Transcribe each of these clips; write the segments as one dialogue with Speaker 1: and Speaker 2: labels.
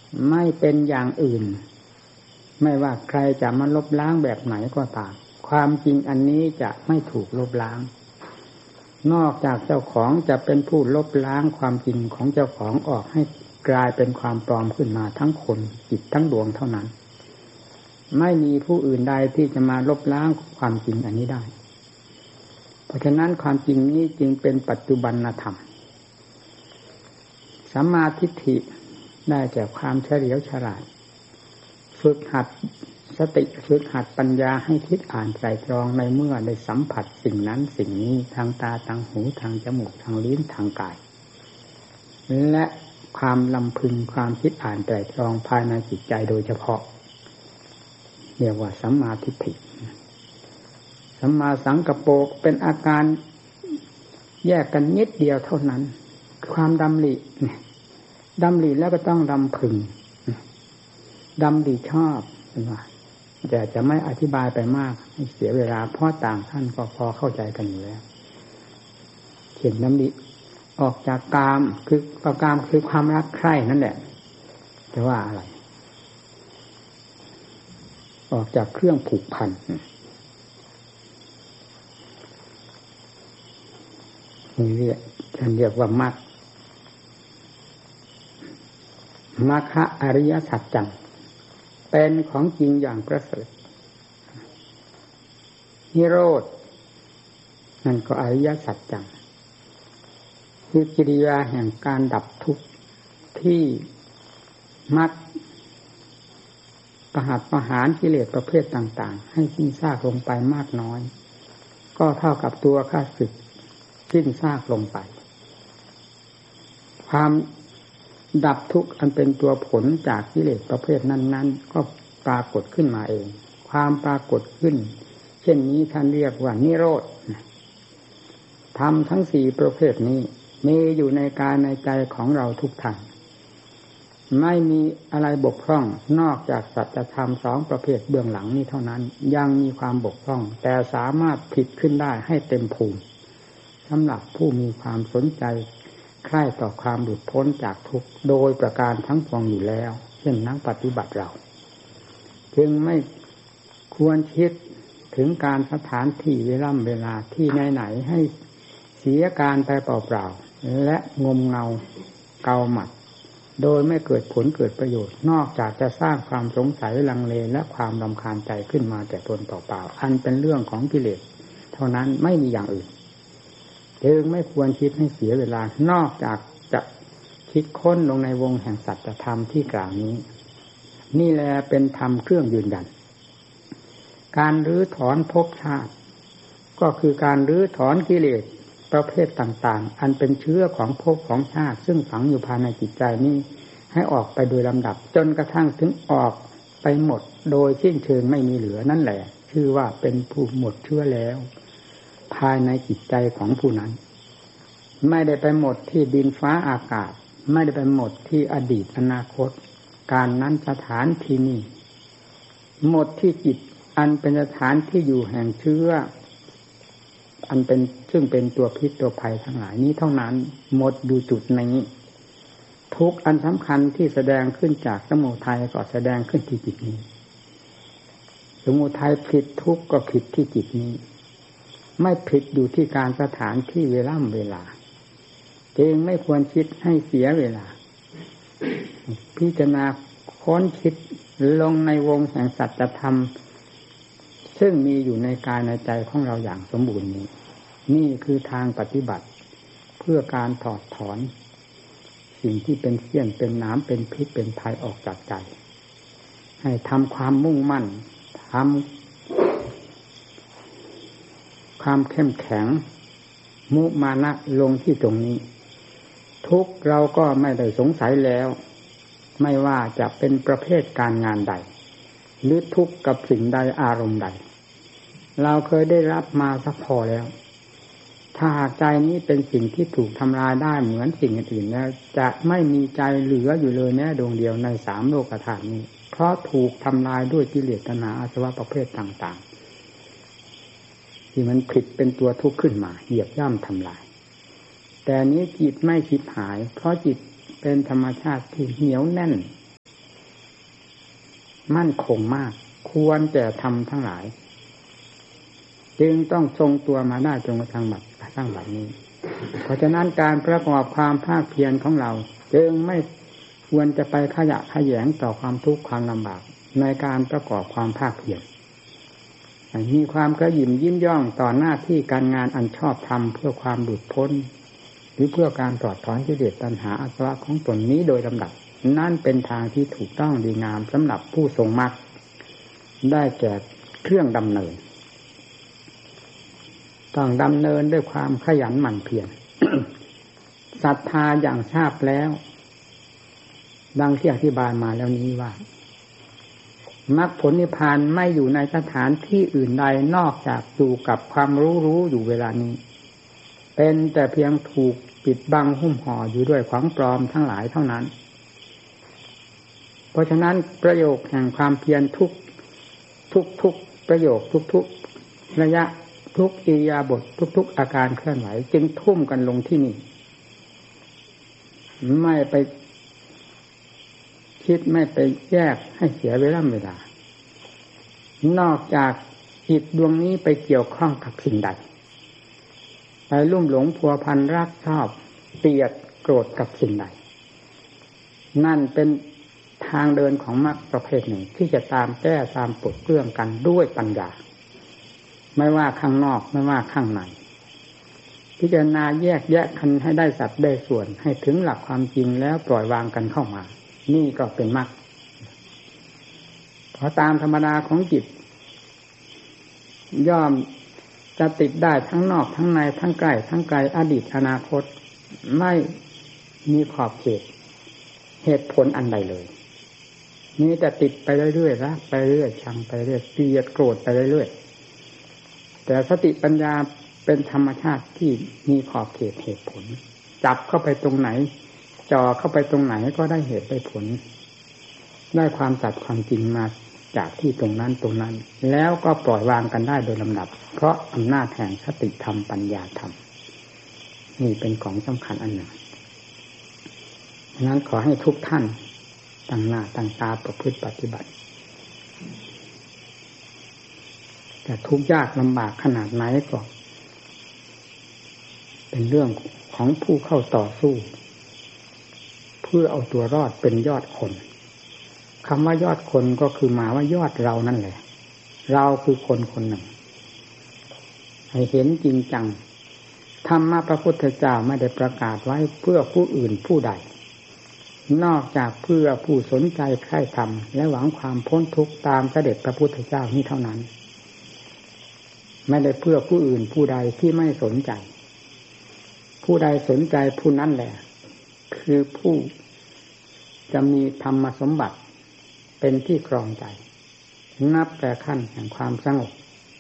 Speaker 1: ไม่เป็นอย่างอื่นไม่ว่าใครจะมาลบล้างแบบไหนก็ตามความจริงอันนี้จะไม่ถูกลบล้างนอกจากเจ้าของจะเป็นผู้ลบล้างความจริงของเจ้าของออกให้กลายเป็นความปลอมขึ้นมาทั้งคนจิตทั้งดวงเท่านั้นไม่มีผู้อื่นใดที่จะมาลบล้างความจริงอันนี้ได้เพราะฉะนั้นความจริงนี้จึงเป็นปัจจุบันธรรมสัมมาทิฏฐิได้แก่ความเฉลียวฉลาดฝึกหัดสติฝึกหัดปัญญาให้คิดอ่านไตร่ตรองในเมื่อได้สัมผัสสิ่งนั้นสิ่งนี้ทางตาทางหูทางจมูกทางลิ้นทางกายและความลำพึงความคิดอ่านไตร่ตรองภายในจิตใจโดยเฉพาะเรียกว่าสัมมาทิฏฐิสัมมาสังกัปโปเป็นอาการแยกกันนิดเดียวเท่านั้นความดำริแล้วก็ต้องดำพึงดำริชอบเป็นว่าแต่จะไม่อธิบายไปมากให้เสียเวลาเพราะต่างท่านก็พอเข้าใจกันอยู่แล้วเห็นดำริออกจากกามคือความรักใคร่นั่นแหละจะว่าอะไรออกจากเครื่องผูกพันนี่ท่านเรียกว่ามรรคอริยสัจจังเป็นของจริงอย่างประเสริฐนิโรธนั่นก็อริยสัจจังคือกิริยาแห่งการดับทุกข์ที่มัดประหัตประหารกิเลสประเภทต่างๆให้สิ้นซากลงไปมากน้อยก็เท่ากับตัวข้าศึกสิ้นซากลงไปความดับทุกข์อันเป็นตัวผลจากกิเลสประเภทนั้นๆก็ปรากฏขึ้นมาเองความปรากฏขึ้นเช่นนี้ท่านเรียกว่านิโรธธรรมทั้งสี่ประเภทนี้มีอยู่ในกายในใจของเราทุกท่านไม่มีอะไรบกพร่องนอกจากสัจธรรมสองประเภทเบื้องหลังนี้เท่านั้นยังมีความบกพร่องแต่สามารถผิดขึ้นได้ให้เต็มภูมิสำหรับผู้มีความสนใจใคร่ต่อความหลุดพ้นจากทุกข์โดยประการทั้งปวงอยู่แล้วเช่นนักปฏิบัติเราจึงไม่ควรคิดถึงการสถานที่เวลาที่ไหนๆให้เสียการไปเปล่าๆและงมเงาเกาหมัดโดยไม่เกิดผลเกิดประโยชน์นอกจากจะสร้างความสงสัยลังเลและความรำคาญใจขึ้นมาแต่ตนเปล่าๆอันเป็นเรื่องของกิเลสเท่านั้นไม่มีอย่างอื่นจึงไม่ควรคิดให้เสียเวลานอกจากจะคิดค้นลงในวงแห่งสัจธรรมที่กล่าวนี้นี่แหละเป็นธรรมเครื่องยืนยันการรื้อถอนภพชาติก็คือการรื้อถอนกิเลสประเภทต่างๆอันเป็นเชื้อของภพของชาติซึ่งฝังอยู่ภายในจิตใจนี้ให้ออกไปโดยลำดับจนกระทั่งถึงออกไปหมดโดยสิ้นเชิงไม่มีเหลือนั่นแหละชื่อว่าเป็นผู้หมดเชื้อแล้วภายในจิตใจของผู้นั้นไม่ได้ไปหมดที่ดินฟ้าอากาศไม่ได้ไปหมดที่อดีตอนาคตการนั้นสถานที่นี้หมดที่จิตอันเป็นสถานที่อยู่แห่งเชื้ออันเป็นซึ่งเป็นตัวพิษตัวภัยทั้งหลายนี้เท่านั้นหมดอยู่จุดนี้ทุกอันสำคัญที่แสดงขึ้นจากสมุทัยก็แสดงขึ้นที่จิตนี้สมุทัยผิดทุกข์ก็ผิดที่จิตนี้ไม่ผิดอยู่ที่การสถานที่เวลาจึงไม่ควรคิดให้เสียเวลาพิจารณาค้นคิดลงในวงแห่งสัจธรรมซึ่งมีอยู่ในกายในใจของเราอย่างสมบูรณ์นี้นี่คือทางปฏิบัติเพื่อการถอดถอนสิ่งที่เป็นเสี้ยนเป็นน้ำเป็นพิษเป็นภัยออกจากใจให้ทำความมุ่งมั่นทำความเข้มแข็งมุมานะลงที่ตรงนี้ทุกเราก็ไม่ได้สงสัยแล้วไม่ว่าจะเป็นประเภทการงานใดหรือทุกข์กับสิ่งใดอารมณ์ใดเราเคยได้รับมาสักพอแล้วถ้าหากใจนี้เป็นสิ่งที่ถูกทำลายได้เหมือนสิ่งอื่นๆแล้วจะไม่มีใจเหลืออยู่เลยแม้ดวงเดียวในสามโลกธาตุนี้เพราะถูกทำลายด้วยกิเลสตัณหาอาสวะประเภทต่างๆที่มันผิดเป็นตัวทุกข์ขึ้นมาเหยียบย่ำทำลายแต่นี้จิตไม่ฉิบหายเพราะจิตเป็นธรรมชาติที่เหนียวแน่นมั่นคงมากควรแก่ทำทั้งหลายจึงต้องทรงตัวมาได้จนกระทั่งบัดนี้เพราะฉะนั้นการประกอบความภาคเพียรของเราจึงไม่ควรจะไปขยะแขยงต่อความทุกข์ความลำบากในการประกอบความภาคเพียรมีความกระหยิ่มยิ้มย่องต่อหน้าที่การงานอันชอบธรรมเพื่อความหลุดพ้นหรือเพื่อการถอดถอนกิเลสตัณหาอาสวะของตนนี้โดยลำดับนั่นเป็นทางที่ถูกต้องดีงามสำหรับผู้ทรงมรรคได้แก่เครื่องดำเนินต้องดำเนินด้วยความขยันหมั่นเพียร ศรัทธาอย่างทราบแล้วดังที่อธิบายมาแล้วนี้ว่ามรรคผลนิพพานไม่อยู่ในสถานที่อื่นใดนอกจากอยู่กับความรู้อยู่เวลานี้เป็นแต่เพียงถูกปิดบังหุ้มห่ออยู่ด้วยของปลอมทั้งหลายเท่านั้นเพราะฉะนั้นประโยคแห่งความเพียรทุกประโยคทุกระยะทุกอิริยาบถทุกอาการเคลื่อนไหวจึงทุ่มกันลงที่นี่ไม่ไปคิดไม่ไปแยกให้เสียเวลานอกจากจิตดวงนี้ไปเกี่ยวข้องกับสิ่งใดไปลุ่มหลงพัวพันรักชอบเกลียดโกรธกับสิ่งใดนั่นเป็นทางเดินของมรรคประเภทหนึ่งที่จะตามแก้ตามปลดเปลื้องกันด้วยปัญญาไม่ว่าข้างนอกไม่ว่าข้างในพิจารณาแยกแยะกันให้ได้สัดได้ส่วนให้ถึงหลักความจริงแล้วปล่อยวางกันเข้ามานี่ก็เป็นมรรคเพราะตามธรรมดาของจิตย่อมจะติดได้ทั้งนอกทั้งในทั้งใกล้ทั้งไกลอดีตอนาคตไม่มีขอบเขตเหตุผลอันใดเลยนี่จะติดไปเรื่อยๆรักไปเรื่อยชังไปเรื่อยเกลียดโกรธไปเรื่อยแต่สติปัญญาเป็นธรรมชาติที่มีขอบเขตเหตุผลจับเข้าไปตรงไหนจ่อเข้าไปตรงไหนก็ได้เหตุได้ผลได้ความสัตย์ความจริงมาจากที่ตรงนั้นแล้วก็ปล่อยวางกันได้โดยลำดับเพราะอำนาจแห่งสติธรรมปัญญาธรรมนี่เป็นของสำคัญอันหนึ่งฉะนั้นขอให้ทุกท่านตั้งหน้าตั้งตาประพฤติปฏิบัติแต่ทุกข์ยากลำบากขนาดไหนก็เป็นเรื่องของผู้เข้าต่อสู้เพื่อเอาตัวรอดเป็นยอดคนคำว่ายอดคนก็คือหมายว่ายอดเรานั่นแหละเราคือคนคนหนึ่งให้เห็นจริงจังธรรมะพระพุทธเจ้าไม่ได้ประกาศไว้เพื่อผู้อื่นผู้ใดนอกจากเพื่อผู้สนใจใคร่ธรรมและหวังความพ้นทุกข์ตามเสด็จพระพุทธเจ้านี้เท่านั้นไม่ได้เพื่อผู้อื่นผู้ใดที่ไม่สนใจผู้ใดสนใจผู้นั้นแหละคือผู้จะมีธรรมสมบัติเป็นที่ครองใจนับแต่ขั้นแห่งความสงบ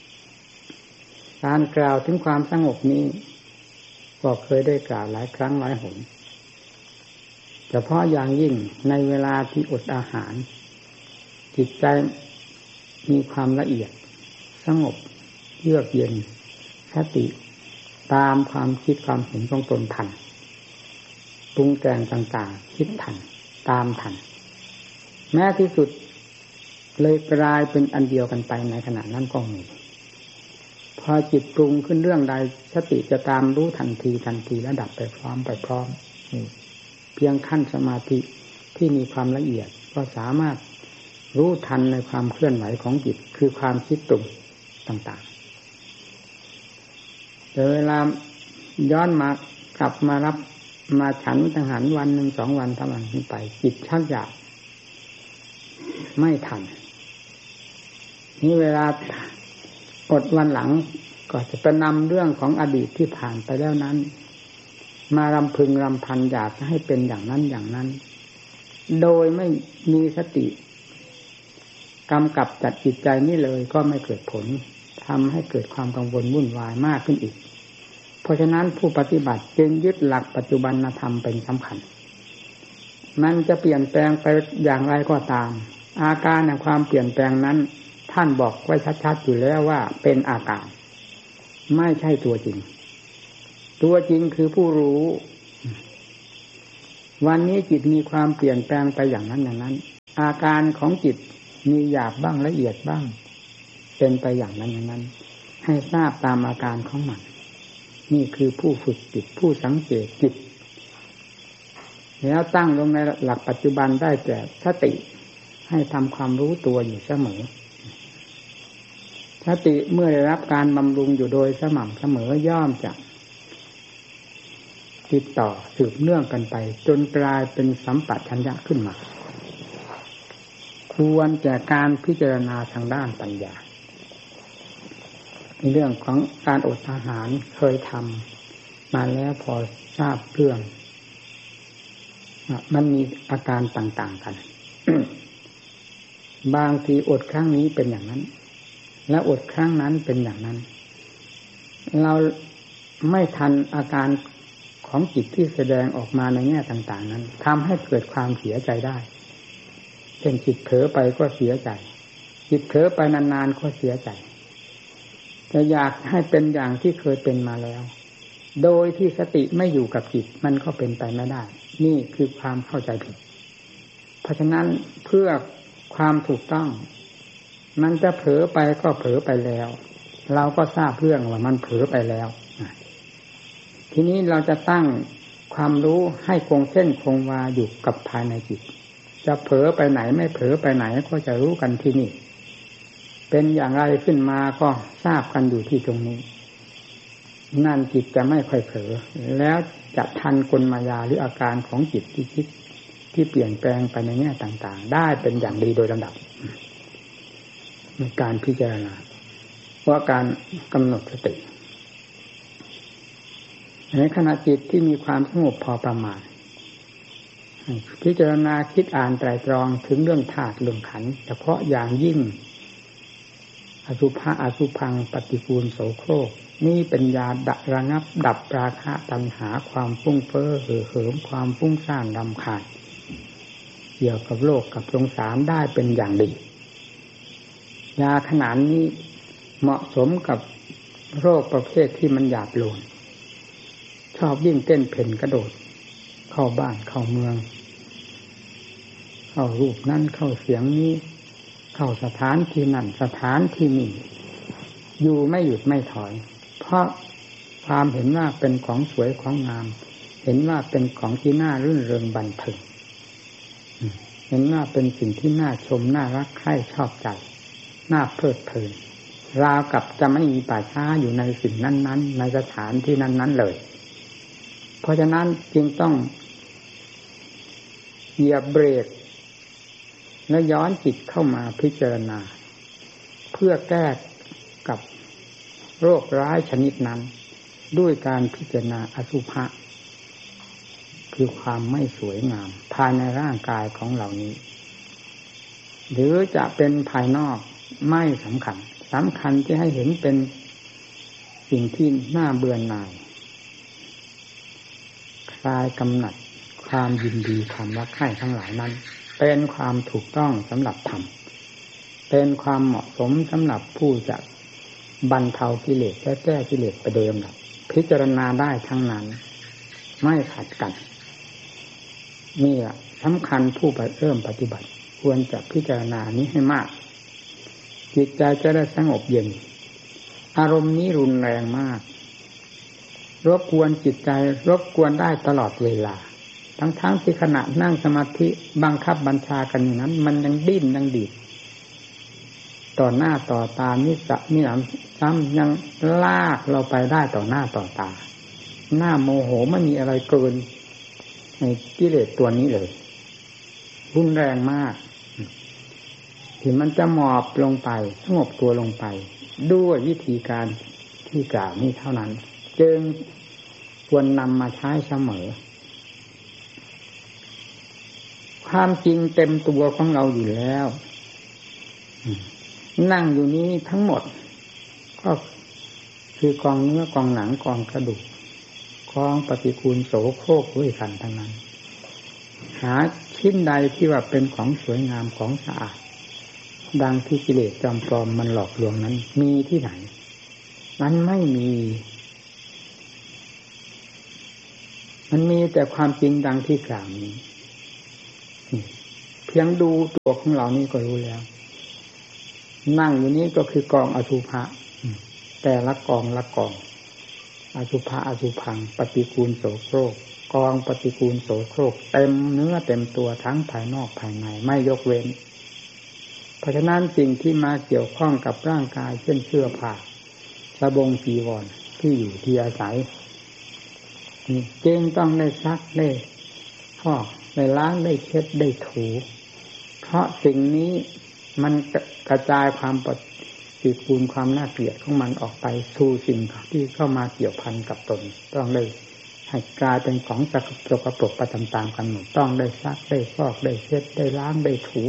Speaker 1: การกล่าวถึงความสงบนี้ก็เคยได้กล่าวหลายครั้งหลายหนเฉพาะอย่างยิ่งในเวลาที่อดอาหารจิตใจมีความละเอียดสงบเยือกเย็นสติตามความคิดความเห็นของตนทันปรุงแต่งต่างๆคิดทันตามทันแม้ที่สุดเลยกลายเป็นอันเดียวกันไปในขณะนั้นก็มีพอจิตปรุงขึ้นเรื่องใดสติจะตามรู้ทันทีและดับไปพร้อมเพียงขั้นสมาธิที่มีความละเอียดก็สามารถรู้ทันในความเคลื่อนไหวของจิตคือความคิดปรุงต่างๆแต่เวลาย้อนมากลับมารับมาฉันอาหารวันหนึ่ง2 วัน3 วันขึ้นไปจิตชักอยากไม่ทันนี่เวลาอดวันหลังก็จะไปนำเรื่องของอดีตที่ผ่านไปแล้วนั้นมารำพึงรำพันอยากให้เป็นอย่างนั้นโดยไม่มีสติกำกับจัดจิตใจนี่เลยก็ไม่เกิดผลทำให้เกิดความกังวลวุ่นวายมากขึ้นอีกเพราะฉะนั้นผู้ปฏิบัติจึงยึดหลักปัจจุบันธรรมเป็นสำคัญมันจะเปลี่ยนแปลงไปอย่างไรก็ตามอาการแห่งความเปลี่ยนแปลงนั้นท่านบอกไว้ชัดๆอยู่แล้วว่าเป็นอาการไม่ใช่ตัวจริงคือผู้รู้วันนี้จิตมีความเปลี่ยนแปลงไปอย่างนั้นอาการของจิตมีหยาบบ้างละเอียดบ้างเป็นไปอย่างนั้นอย่างนั้นให้ทราบตามอาการของมันนี่คือผู้ฝึกจิตผู้สังเกตจิตแล้วตั้งลงในหลักปัจจุบันได้แก่สติให้ทำความรู้ตัวอยู่เสมอสติเมื่อได้รับการบำรุงอยู่โดยสม่ำเสมอย่อมจะติดต่อสืบเนื่องกันไปจนกลายเป็นสัมปชัญญะขึ้นมาควรแก่การพิจารณาทางด้านปัญญาในเรื่องของการอดอาหารเคยทำมาแล้วพอทราบเรื่องมันมีอาการต่างๆกัน บางทีอดครั้งนี้เป็นอย่างนั้นและอดครั้งนั้นเป็นอย่างนั้นเราไม่ทันอาการของจิตที่แสดงออกมาในแง่ต่างๆนั้นทำให้เกิดความเสียใจได้เช่นจิตเผลอไปก็เสียใจจิตเผลอไปนานๆก็เสียใจแต่อยากให้เป็นอย่างที่เคยเป็นมาแล้วโดยที่สติไม่อยู่กับจิตมันก็เป็นไปไม่ได้นี่คือความเข้าใจผิดเพราะฉะนั้นเพื่อความถูกต้องมันจะเผลอไปก็เผลอไปแล้วเราก็ทราบเรื่องว่ามันเผลอไปแล้วทีนี้เราจะตั้งความรู้ให้คงเส้นคงวาอยู่กับภายในจิตจะเผลอไปไหนไม่เผลอไปไหนก็จะรู้กันที่นี่เป็นอย่างไรขึ้นมาก็ทราบกันอยู่ที่ตรงนี้นั่นจิตจะไม่ค่อยเผลอแล้วจะทันกลมายาหรืออาการของจิตที่คิดที่เปลี่ยนแปลงไปในแง่ต่างๆได้เป็นอย่างดีโดยลำดับในการพิจารณาว่าการกำหนดสติในขณะจิตที่มีความสงบพอประมาณพิจารณาคิดอ่านไตรตรองถึงเรื่องธาตุเรื่องขันธ์เฉพาะอย่างยิ่งอสุภะอสุภังปฏิกูลโสโครกนี่เป็นยาระงับดับราคะตัณหาความฟุ้งเฟ้อเห่อเหิมความฟุ้งซ่านรำคาญเกี่ยวกับโลกกับสงสารได้เป็นอย่างดียาขนาดนี้เหมาะสมกับโรคประเภทที่มันหยาบโลนชอบยิ่งเต้นเพ่นกระโดดเข้าบ้านเข้าเมืองเข้ารูปนั่นเข้าเสียงนี้เข้าสถานที่นั่นสถานที่นี้อยู่ไม่หยุดไม่ถอยเพราะความเห็นว่าเป็นของสวยของงามเห็นว่าเป็นของที่น่ารื่นเริงบันเทิงเห็นว่าเป็นสิ่งที่น่าชมน่ารักใคร่ชอบใจน่าเพลิดเพลินราวกับจะไม่มีป่าช้าอยู่ในสิ่งนั้นๆในสถานที่นั้นๆเลยเพราะฉะนั้นจึงต้องเหยียบเบรกและย้อนจิตเข้ามาพิจารณาเพื่อแก้กับโรคร้ายชนิดนั้นด้วยการพิจารณาอสุภะคือความไม่สวยงามภายในร่างกายของเหล่านี้หรือจะเป็นภายนอกไม่สำคัญที่ให้เห็นเป็นสิ่งที่น่าเบื่อหน่ายคลายกำหนัดความยินดีความรักใคร่ทั้งหลายนั้นเป็นความถูกต้องสำหรับธรรมเป็นความเหมาะสมสำหรับผู้จะบรรเทากิเลสและแก้กิเลสไปโดยลำดับพิจารณาได้ทั้งนั้นไม่ขัดกันนี่แหละสำคัญผู้เริ่มปฏิบัติควรจะพิจารณานี้ให้มากจิตใจจะได้สงบเย็นอารมณ์นี้รุนแรงมากรบกวนจิตใจรบกวนได้ตลอดเวลาทั้งที่ขณะนั่งสมาธิบังคับบัญชากันอย่างนั้นมันยังดิ้นยังดีดต่อหน้าต่อตานิสะนิหลังซ้ำยังลากเราไปได้ต่อหน้าต่อตาหน้าโมโหไม่มีอะไรเกินในกิเลสตัวนี้เลยรุนแรงมากที่มันจะหมอบลงไปสงบตัวลงไปด้วยวิธีการที่กล่าวนี้เท่านั้นจึงควรนำมาใช้เสมอความจริงเต็มตัวของเราอยู่แล้วนั่งอยู่นี้ทั้งหมดก็คือกองเนื้อกองหนังกองกระดูกกองปฏิกูลโสโครกด้วยกันทั้งนั้นหาชิ้นใดที่ว่าเป็นของสวยงามของสะอาดดังที่กิเลสจอมปลอมมันหลอกลวงนั้นมีที่ไหนมันไม่มีมันมีแต่ความจริงดังที่กล่าวนี้เพียงดูตัวของเรานี่ก็รู้แล้วนั่งอยู่นี้ก็คือกองอสุภะแต่ละกองละกองอสุภะอสุพังปฏิกูลโสโครกกองปฏิกูลโสโครกเต็มเนื้อเต็มตัวทั้งภายนอกภายในไม่ยกเว้นเพราะฉะนั้นสิ่งที่มาเกี่ยวข้องกับร่างกายเช่นเสื้อผ้าสบงจีวรที่อยู่ที่อาศัยจึงต้องได้ซักได้ฟอกได้ล้างได้เช็ดได้ถูเพราะสิ่งนี้มันกระจายความปฏิกูลความน่าเกลียดของมันออกไปสู่สิ่งที่เข้ามาเกี่ยวพันกับตนต้องได้ให้กลายเป็นของสกปรกไปตามๆกันหมดต้องได้ซักได้ฟอกได้เช็ดได้ล้างได้ถู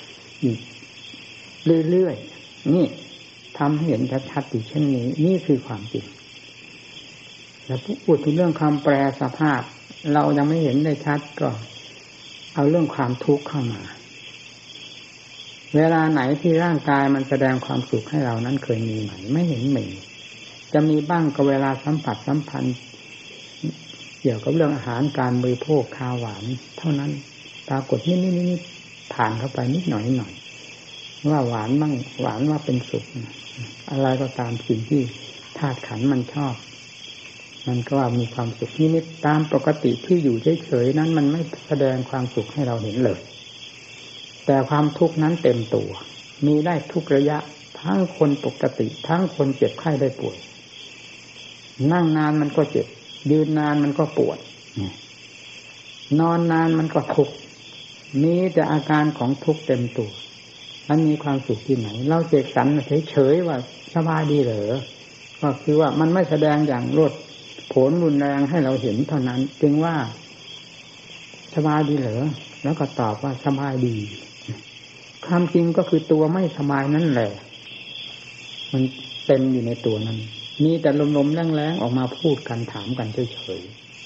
Speaker 1: เรื่อยๆนี่ทำให้เห็นชัดๆอยู่เช่นนี้นี่คือความจริงแล้วพูดถึงเรื่องความแปรสภาพเรายังไม่เห็นได้ชัดก็เอาเรื่องความทุกข์เข้ามาเวลาไหนที่ร่างกายมันแสดงความสุขให้เรานั้นเคยมีไหมไม่เห็นมีจะมีบ้างก็เวลาสัมผัสสัมพันธ์เกี่ยวกับเรื่องอาหารการบริโภคข้าวหวานเท่านั้นปรากฏนิดผ่านเข้าไปนิดหน่อยว่าหวานบ้างหวานว่าเป็นสุขอะไรก็ตามสิ่งที่ธาตุขันธ์มันชอบมันก็ว่ามีความสุขนิดตามปกติที่อยู่เฉยๆนั้นมันไม่แสดงความสุขให้เราเห็นเลยแต่ความทุกข์นั้นเต็มตัวมีได้ทุกระยะทั้งคนปกติทั้งคนเจ็บไข้ได้ป่วยนั่งนานมันก็เจ็บยืนนานมันก็ปวดนอนนานมันก็ทุกข์มีแต่อาการของทุกข์เต็มตัวมันมีความสุขที่ไหนเราเสกสรรเฉยๆว่าสบายดีเหรอก็คือว่ามันไม่แสดงอย่างโลดโผนรุนแรงให้เราเห็นเท่านั้นจึงว่าสบายดีเหรอแล้วก็ตอบว่าสบายดีความจริงก็คือตัวไม่สบายนั่นแหละมันเต็มอยู่ในตัวนั้นมีแต่ลมๆแรงๆออกมาพูดกันถามกันเฉย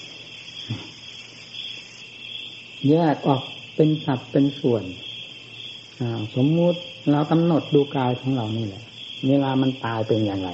Speaker 1: ๆแยกออกเป็นสัดเป็นส่วนสมมุติเรากำหนดดูกายของเรานี่แหละเวลามันตายเป็นอย่างไร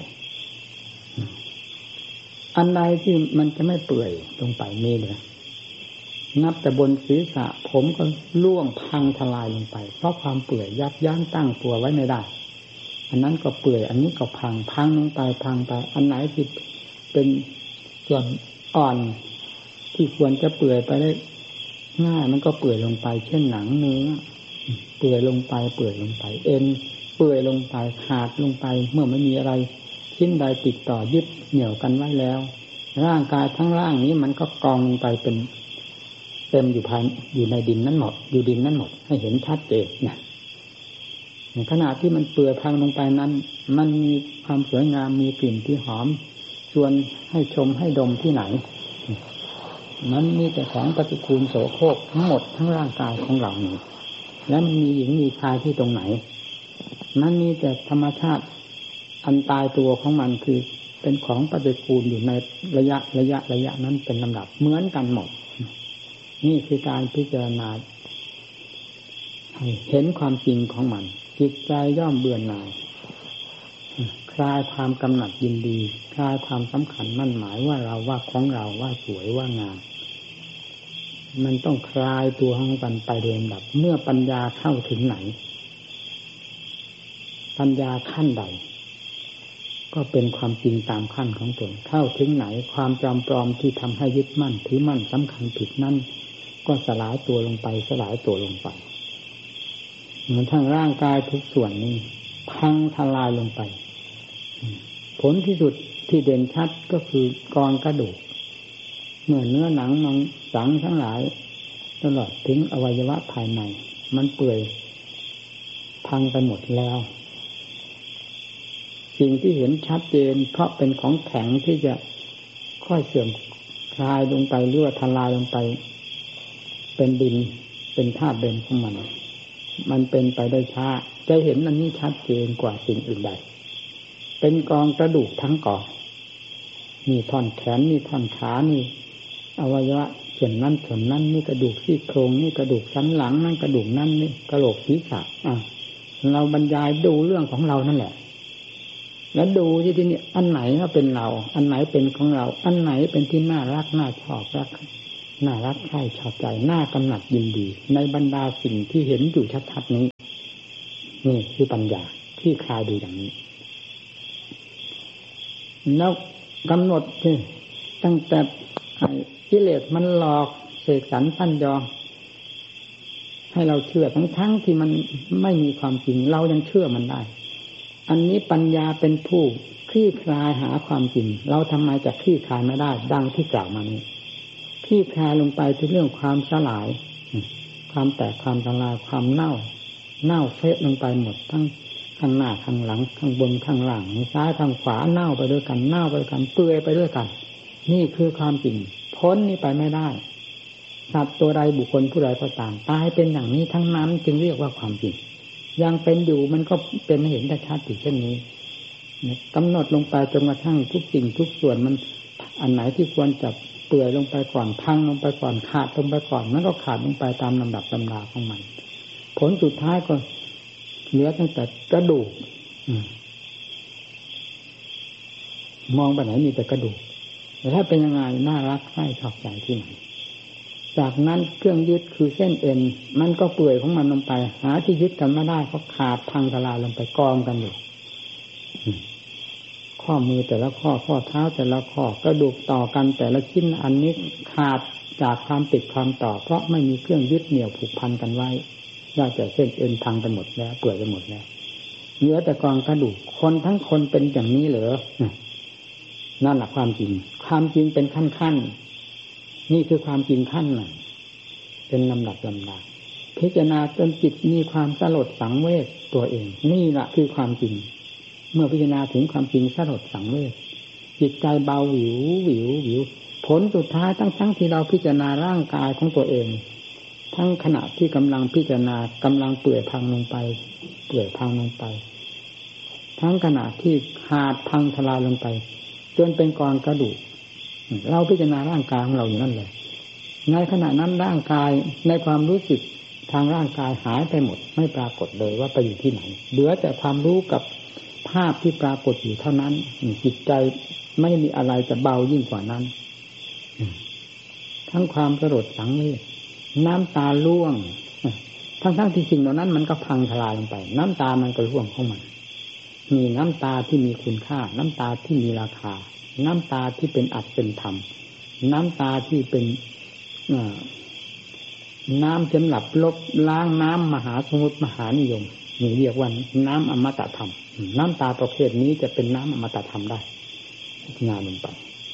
Speaker 1: อันใดที่มันจะไม่เปื่อยลงไปมีเลยนับแต่บนศีรษะผมก็ล่วงพังทลายลงไปเพราะความเปื่อยยับยั้งตั้งตัวไว้ไม่ได้อันนั้นก็เปื่อยอันนี้ก็พังลงไปอันไหนที่เป็นส่วนอ่อนที่ควรจะเปื่อยไปได้ง่ายมันก็เปื่อยลงไปเช่นหนังเนื้อเปื่อยลงไปเอ็นเปื่อยลงไปขาดลงไปเมื่อไม่มีอะไรชิ้นใดติดต่อยึดเหนี่ยวกันไว้แล้วร่างกายทั้งร่างนี้มันก็กองลงไปเป็นเต็มอยู่ในดินนั้นหมดอยู่ดินนั้นหมดให้เห็นชัดเจนนะในขณะที่มันเปื่อยพังลงไปนั้นมันมีความสวยงามมีกลิ่นที่หอมชวนให้ชมให้ดมที่ไหนมันมีแต่ของปฏิกูลโสโครกทั้งหมดทั้งร่างกายของเรานี้แล้วมันมีหญิงมีชายที่ตรงไหนมันมีแต่ธรรมชาติอันตายตัวของมันคือเป็นของปฏิกูลอยู่ในระยะนั้นเป็นลำดับเหมือนกันหมดนี่คือการพิจารณาเห็นความจริงของมันจิตใจย่อมเบื่อหน่ายคลายความกำหนัดยินดีคลายความสำคัญมั่นหมายว่าเราว่าของเราว่าสวยว่างามมันต้องคลายตัวของมันไปโดยลำดับเมื่อปัญญาเข้าถึงไหนปัญญาขั้นใดก็เป็นความจริงตามขั้นของตนเข้าถึงไหนความจำปลอมที่ทำให้ยึดมั่นถือมั่นสำคัญผิดนั่นก็สลายตัวลงไปเหมือนทางร่างกายทุกส่วนนี้พังทลายลงไปผลที่สุดที่เด่นชัดก็คือกองกระดูกเมื่อเนื้อหนังมังสังทั้งหลายตลอดถึงอวัยวะภายในมันเปื่อยพังไปหมดแล้วสิ่งที่เห็นชัดเจนเพราะเป็นของแข็งที่จะค่อยเสื่อมคลายลงไปหรือว่าทลายลงไปเป็นดินเป็นธาตุเดิมของมันเป็นไปได้ช้าจะเห็นอันนี้ชัดเจนกว่าสิ่งอื่นใดเป็นกองกระดูกทั้งกองนี่ท่อนแขนนี่ท่อนขานี่อวัยวะส่วนนั้นนี่กระดูกซี่โครงนี่กระดูกสันหลังนั่นกระดูกนั่นนี่กระโหลกศีรษะเราบรรยายดูเรื่องของเรานั่นแหละแล้วดูที่นี่อันไหนก็เป็นเราอันไหนเป็นของเราอันไหนเป็นที่น่ารักน่าชอบน่ารักใคร่ชอบใจน่ากำหนัดยินดีในบรรดาสิ่งที่เห็นอยู่ชัดๆนี้นี่คือปัญญาคที่คลายดูอย่างนี้แล้วกำหนดตั้งแต่กิเลสมันหลอกเสกสรรปั้นยอให้เราเชื่อทั้งที่มันไม่มีความจริงเรายังเชื่อมันได้อันนี้ปัญญาเป็นผู้คลี่คลายหาความจริงเราทำไมจะคลี่คลายไม่ได้ดังที่กล่าวมานี้คลี่คลายลงไปที่เรื่องความสลายความแตกความทลายความเน่าเฟะลงไปหมดทั้งข้างหน้าข้างหลังข้างบนข้างล่างซ้ายข้างขวาเน่าไปด้วยกันเน่าไปด้วยกันเปื่อยไปด้วยกันนี่คือความจริงพ้นนี้ไปไม่ได้สัตว์ตัวใดบุคคลผู้ใดก็ตามตายเป็นอย่างนี้ทั้งนั้นจึงเรียกว่าความจริงยังเป็นอยู่มันก็เป็นเห็นได้ชัดอยู่เช่นนี้กำหนดลงไปจนกระทั่งทุกสิ่งทุกส่วนมันอันไหนที่ควรจะเปื่อยลงไปก่อนพังลงไปก่อนขาดลงไปก่อนมันก็ขาดลงไปตามลำดับลำดาของมันผลสุดท้ายก็เหลือตั้งแต่กระดูกมองไปไหนมีแต่กระดูกแต่ถ้าเป็นยังไงน่ารักใคร่ชอบใจที่ไหนจากนั้นเครื่องยึดคือเส้นเอ็นมันก็เปื่อยของมันลงไปหาที่ยึดกันไม่ได้เพราะขาดพังทลายลงไปกองกันอยู่ข้อมือแต่ละข้อเท้าแต่ละข้อกระดูกต่อกันแต่ละชิ้นอันนี้ขาดจากความติดความต่อเพราะไม่มีเครื่องยึดเหนี่ยวผูกพันกันไว้ได้แต่เส้นเอ็นพังไปหมดแล้วเปื่อยไปหมดแล้วเหลือแต่กองกระดูกคนทั้งคนเป็นอย่างนี้เหรอนั่นแหละความจริงความจริงเป็นขั้นนี่คือความจริงขั้นหนึ่งเป็นลำดับลำดาพิจารณาจนจิตมีความสลดสังเวชตัวเองนี่แหละคือความจริงเมื่อพิจารณาถึงความจริงสลดสังเวชจิตใจเบาหวิวผลสุดท้ายทั้งที่เราพิจารณาร่างกายของตัวเองทั้งขณะที่กำลังพิจารณากำลังเปื่อยพังลงไปทั้งขณะที่ขาดพังทลายลงไปจนเป็นกองกระดูกเราพิจารณาร่างกายของเราอยู่นั่นเลยในขณะนั้นร่างกายในความรู้สึกทางร่างกายหายไปหมดไม่ปรากฏเลยว่าไปอยู่ที่ไหนเหลือแต่ความรู้กับภาพที่ปรากฏอยู่เท่านั้นจิตใจไม่มีอะไรจะเบายิ่งกว่านั้นทั้งความสลดสังเวชน้ำตาร่วงทั้งที่สิ่งเหล่านั้นมันก็พังทลายลงไปน้ำตามันก็ร่วงเข้ามามีน้ำตาที่มีคุณค่าน้ำตาที่มีราคาน้ำตาที่เป็นอัตเป็นธรรมน้ำตาที่เป็นน้ำสำหรับลบล้างน้ำมหาสมุทรมหานิยมนี่เรียกว่าน้ำอมตะธรรมน้ำตาประเภทนี้จะเป็นน้ำอมตะธรรมได้งานลงไป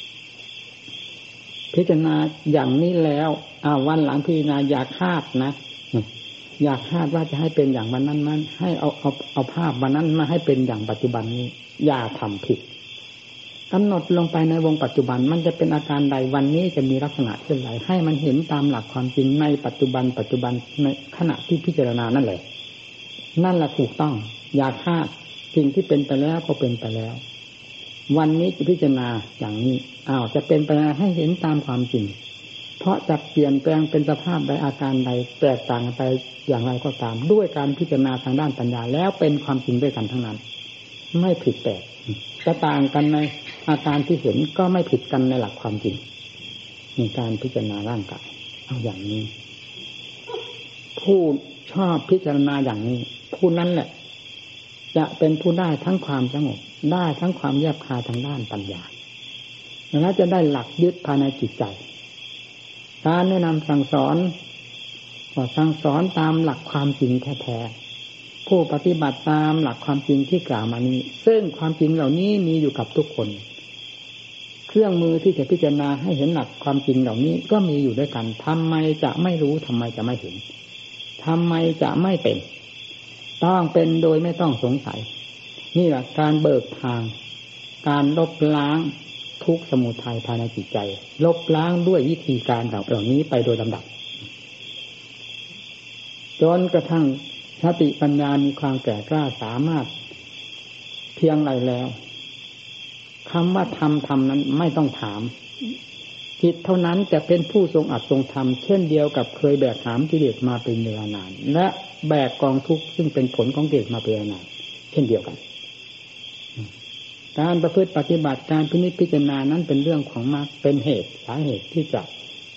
Speaker 1: พิจารณาอย่างนี้แล้ววันหลังพิจารณาอย่าคาดนะอยากคาดว่าจะให้เป็นอย่างวันนั้นมันให้เอาภาพวันนั้นมาให้เป็นอย่างปัจจุบันนี้อย่าทำผิดกำหนดลงไปในวงปัจจุบันมันจะเป็นอาการใดวันนี้จะมีลักษณะเช่นไรให้มันเห็นตามหลักความจริงในปัจจุบันในขณะที่พิจารณานั่นแหละนั่นแหละถูกต้องอย่าคาดสิ่งที่เป็นไปแล้วก็เป็นไปแล้ววันนี้จะพิจารณาอย่างนี้จะเป็นไปให้เห็นตามความจริงเพราะจะเปลี่ยนแปลงเป็นสภาพใดอาการใดแตกต่างไปอย่างไรก็ตามด้วยการพิจารณาทางด้านปัญญาแล้วเป็นความจริงด้วยกันทั้งนั้นไม่ผิดแปลกจะต่างกันในอาการที่เห็นก็ไม่ผิดกันในหลักความจริงมีการพิจารณาร่างกายเอาอย่างนี้ผู้ชอบพิจารณาอย่างนี้ผู้นั้นแหละจะเป็นผู้ได้ทั้งความสงบได้ทั้งความแยบคายทางด้านปัญญาและจะได้หลักยึดภายในจิตใจการแนะนำสั่งสอนก็สั่งสอนตามหลักความจริงแท้ๆผู้ปฏิบัติตามหลักความจริงที่กล่าวมานี้ซึ่งความจริงเหล่านี้มีอยู่กับทุกคนเครื่องมือที่จะพิจารณาให้เห็นหลักความจริงเหล่านี้ก็มีอยู่ด้วยกันทำไมจะไม่รู้ทำไมจะไม่เห็นทำไมจะไม่เป็นต้องเป็นโดยไม่ต้องสงสัยนี่แหละการเบิกทางการลบล้างทุกข์สมุทัยภายในจิตใจลบล้างด้วยวิธีการเหล่านี้ไปโดยลำดับจนกระทั่งสติปัญญามีความแก่กล้าสามารถเพียงไรแล้วคำว่าทำนั้นไม่ต้องถามจิตเท่านั้นจะเป็นผู้ทรงอัดทรงธรรมเช่นเดียวกับเคยแบกหามกิเลสมาเป็นเวลานานและแบกกองทุกข์ซึ่งเป็นผลของกิเลสมาเป็นเวลานานเช่นเดียวกันการประพฤติปฏิบัติการพิจารณานั้นเป็นเรื่องของมรรคเป็นเหตุสาเหตุที่จะ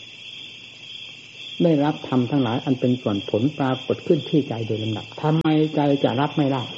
Speaker 1: ได้รับธรรมทั้งหลายอันเป็นส่วนผลปรากฏขึ้นที่ใจโดยลำดับทำไมใจจะรับไม่ได้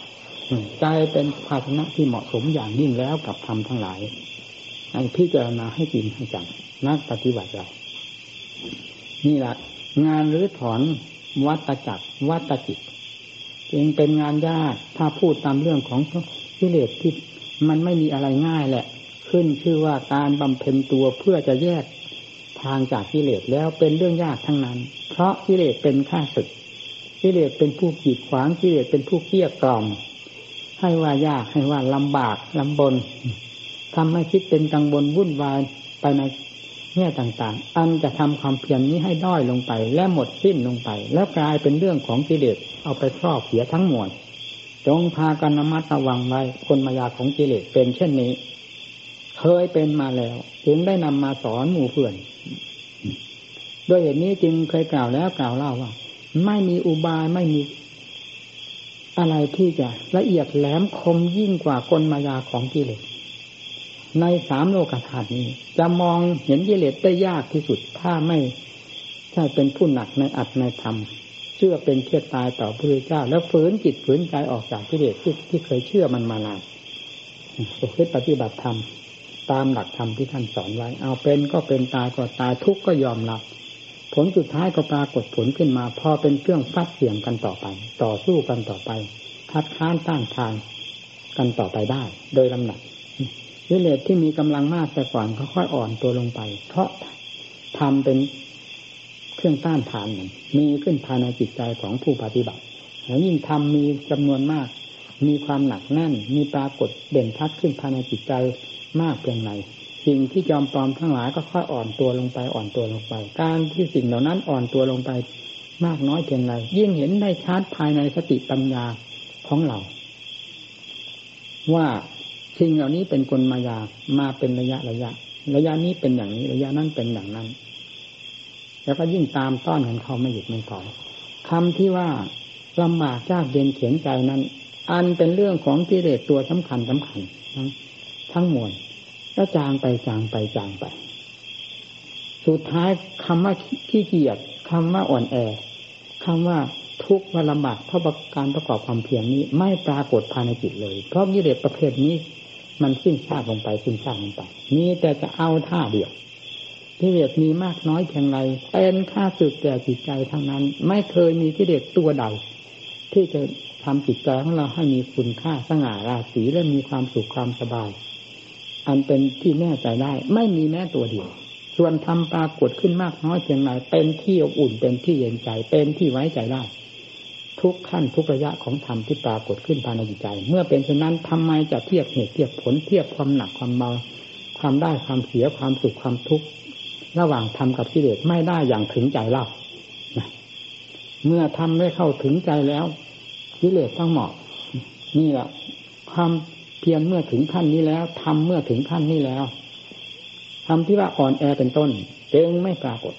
Speaker 1: ใจเป็นภาชนะที่เหมาะสมอย่างยิ่งแล้วกับธรรมทั้งหลายให้พิจารณาให้จริงให้จังนักปฏิบัติเรานี่แหละงานรื้อถอนวัฏจักรวัฏจิตจึงเป็นงานยากถ้าพูดตามเรื่องของกิเลสที่มันไม่มีอะไรง่ายแหละขึ้นชื่อว่าการบำเพ็ญตัวเพื่อจะแยกทางจากกิเลสแล้วเป็นเรื่องยากทั้งนั้นเพราะกิเลสเป็นข้าศึกกิเลสเป็นผู้กีดขวางกิเลสเป็นผู้เกลี้ยกล่อมให้ว่ายากให้ว่าลำบากลำบนทำให้คิดเป็นกังวลวุ่นวายไปในแง่ต่างๆอันจะทำความเพียรนี้ให้ด้อยลงไปและหมดสิ้นลงไปแล้วกลายเป็นเรื่องของกิเลสเอาไปครอบเสียทั้งมวลจงพากันระมัดระวังไว้คนมายาของกิเลสเป็นเช่นนี้เคยเป็นมาแล้วจึงได้นำมาสอนหมู่เพื่อนด้วยเหตุนี้จึงเคยกล่าวแล้วกล่าวเล่าว่าไม่มีอุบายไม่มีอะไรที่จะละเอียดแหลมคมยิ่งกว่ากลมายาของกิเลสในสามโลกธาตุนี้จะมองเห็นกิเลสได้ยากที่สุดถ้าไม่ใช่เป็นผู้หนักในอัตในธรรมเชื่อเป็นเชื่อตายต่อพระพุทธเจ้าแล้วฝืนจิตฝืนใจออกจากกิเลสที่เคยเชื่อมันมานานประพฤติปฏิบัติธรรมตามหลักธรรมที่ท่านสอนไว้เอาเป็นก็เป็นตายก็ตายทุกข์ก็ยอมรับผลสุดท้ายก็ปรากฏผลขึ้นมาพอเป็นเครื่องฟัดเสี่ยงกันต่อไปต่อสู้กันต่อไปคัดค้านต้านทานกันต่อไปได้โดยลำดับกิเลสที่มีกำลังมากแต่ก่อนค่อยๆอ่อนตัวลงไปเพราะทำเป็นเครื่องต้านทานมีขึ้นภายในจิตใจของผู้ปฏิบัติแล้วยิ่งทำมีจำนวนมากมีความหนักแน่นมีปรากฏเด่นชัดขึ้นภายในจิตใจมากเพียงไรสิ่งที่จอมปลอมทั้งหลายก็ค่อยอ่อนตัวลงไปอ่อนตัวลงไปการที่สิ่งเหล่านั้นอ่อนตัวลงไปมากน้อยเพียงไรยิ่งเห็นได้ชัดภายในสติปัญญาของเราว่าสิ่งเหล่านี้เป็นกลมายามาเป็นระยะระยะนี้เป็นอย่างนี้ระยะนั้นเป็นอย่างนั้นแล้วก็ยิ่งตามต้อนของเขาไม่หยุดไม่ถอยคำที่ว่าลำบากยากเย็นเข็นใจนั้นอันเป็นเรื่องของกิเลสตัวสำคัญทั้งมวลแล้วจางไปสุดท้ายคำว่าขี้เกียจคำว่าอ่อนแอคำว่าทุกข์ว่าลำบากเพราะการประกอบความเพียรนี้ไม่ปรากฏภายในจิตเลยเพราะกิเลสประเภทนี้มันสิ้นซากลงไปมีแต่จะเอาท่าเดียวกิเลสมีมากน้อยเพียงไรเป็นข้าศึกแก่จิตใจทั้งนั้นไม่เคยมีกิเลสตัวใดที่จะทำจิตใจของเราให้มีคุณค่าสง่าราศีและมีความสุขความสบายอันเป็นที่แน่ใจได้ไม่มีแม้ตัวเดียวส่วนธรรมปรากฏขึ้นมากน้อยเพียงไรเป็นที่อบอุ่นเป็นที่เย็นใจเป็นที่ไว้ใจได้ทุกขั้นทุกระยะของธรรมที่ปรากฏขึ้นภายในจิตใจเมื่อเป็นเช่นนั้นทำไมจะเทียบเหตุเทียบผลเทียบความหนักความเบาความได้ความเสียความสุขความทุกข์ระหว่างธรรมกับกิเลสไม่ได้อย่างถึงใจเล่าเมื่อทำได้เข้าถึงใจแล้วกิเลสทั้งหมดนี่แหละความเพียรเมื่อถึงขั้นนี้แล้วทำเมื่อถึงขั้นนี้แล้วทำที่ว่าอ่อนแอเป็นต้นจึงไม่ปรากฏ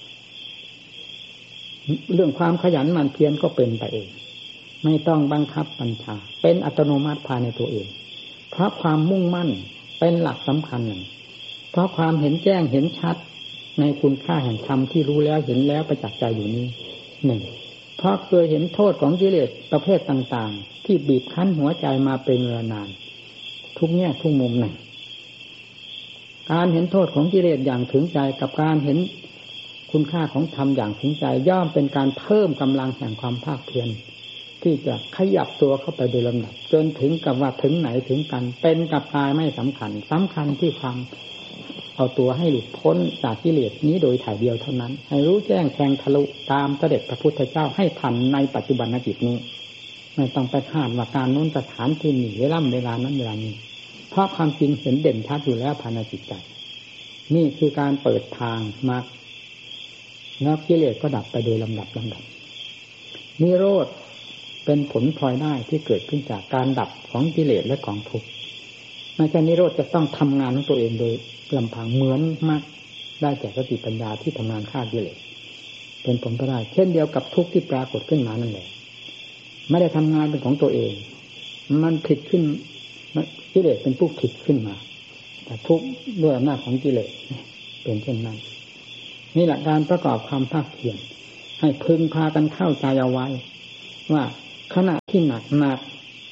Speaker 1: เรื่องความขยันหมั่นเพียรก็เป็นไปเองไม่ต้องบังคับบัญชาเป็นอัตโนมัติภายในตัวเองเพราะความมุ่งมั่นเป็นหลักสำคัญหนึ่งเพราะความเห็นแจ้งเห็นชัดในคุณค่าแห่งธรรมที่รู้แล้วเห็นแล้วประจักษ์ใจอยู่นี้หนึ่งเพราะเคยเห็นโทษของกิเลสประเภทต่างๆที่บีบคั้นหัวใจมาเป็นเวลานานทุกแง่ทุกมุมหนึ่งการเห็นโทษของกิเลสอย่างถึงใจกับการเห็นคุณค่าของธรรมอย่างถึงใจย่อมเป็นการเพิ่มกำลังแห่งความภาคเพียรที่จะขยับตัวเข้าไปโดยลำดับจนถึงกับว่าถึงไหนถึงกันเป็นกับตายไม่สำคัญที่ความเอาตัวให้หลุดพ้นจากกิเลสนี้โดยถ่ายเดียวเท่านั้นให้รู้แจ้งแทงทะลุตามเสด็จพระพุทธเจ้าให้ทันในปัจจุบันจิตนี้ไม่ต้องไปคาดว่าการโน้นสถานที่นี้เวลานั้นเวลานี้เพราะความจริงเห็นเด่นชัดอยู่แล้วภายในจิตใจนี่คือการเปิดทางมาแล้วกิเลสก็ดับไปโดยลำดับนิโรธเป็นผลพลอยได้ที่เกิดขึ้นจากการดับของกิเลสและของทุกข์ไม่ใช่นิโรธจะต้องทำงานของตัวเองโดยลำพังเหมือนมากได้จากสติปัญญาที่ทำงานฆ่ากิเลสเป็นผลก็ได้เช่นเดียวกับทุกข์ที่ปรากฏขึ้นมานั่นแหละไม่ได้ทำงานเป็นของตัวเองมันผิดขึ้นกิเลสเป็นผู้ผิดขึ้นมาแต่ทุกข์ด้วยอำนาจของกิเลสเป็นเช่นนั้นนี่แหละการประกอบความภาคเพียรให้พึงพากันเข้าใจเอาไว้ว่าขณะที่หนัก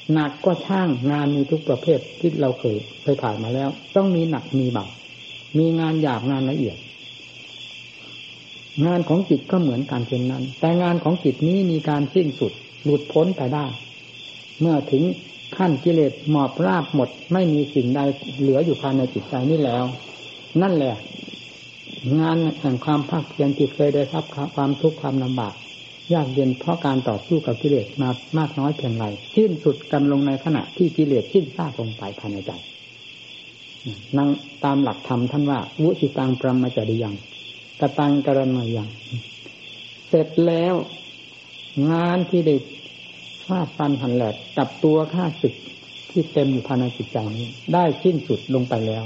Speaker 1: หนักก็ช่างงานมีทุกประเภทที่เราเคยผ่านมาแล้วต้องมีหนักมีเบามีงานหยาบงานละเอียดงานของจิตก็เหมือนกันเช่นนั้นแต่งานของจิตนี้มีการสิ้นสุดหลุดพ้นไปได้เมื่อถึงขั้นกิเลสหมอบราบหมดไม่มีสิ่งใดเหลืออยู่ภายในจิตใจนี้แล้วนั่นแหละงานแห่งความภาคเพียรที่เคยได้รับความทุกข์ความลำบากยากเย็นเพราะการต่อสู้กับกิเลสมามากน้อยเพียงไรสิ้นสุดกันลงในขณะที่กิเลสสิ้นซากลงไปภายในใจนั่งตามหลักธรรมท่านว่าวุสิตังปรมจริยังกตังกรณยังเสร็จแล้วงานที่ได้ฟาดฟันหันแหลกกับตัวข้าศึกที่เต็มอยู่ภายในจิตใจนี้ได้สิ้นสุดลงไปแล้ว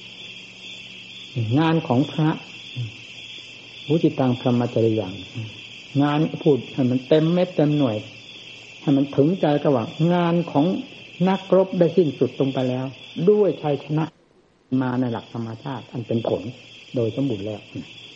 Speaker 1: งานของพระวุสิตังปรมจริยังงานพูดให้มันเต็มเม็ดเต็มหน่วยให้มันถึงใจก็ว่างานของนักรบได้สิ้นสุดลงไปแล้วด้วยชัยชนะมาในหลักธรรมชาติอันเป็นผลโดยสมบูรณ์แล้ว